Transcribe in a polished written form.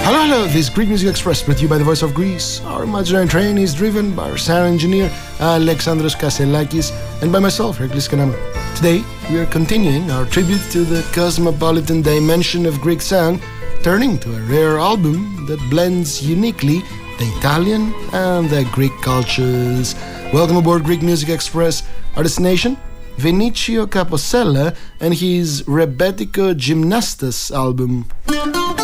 Hello, hello, this is Greek Music Express, brought to you by the Voice of Greece. Our imaginary train is driven by our sound engineer, Alexandros Kasselakis, and by myself, Hercules Kanamou. Today, we are continuing our tribute to the cosmopolitan dimension of Greek sound, turning to a rare album that blends uniquely the Italian and the Greek cultures. Welcome aboard Greek Music Express. Our destination? Vinicio Capossela and his Rebetiko Gymnastas album.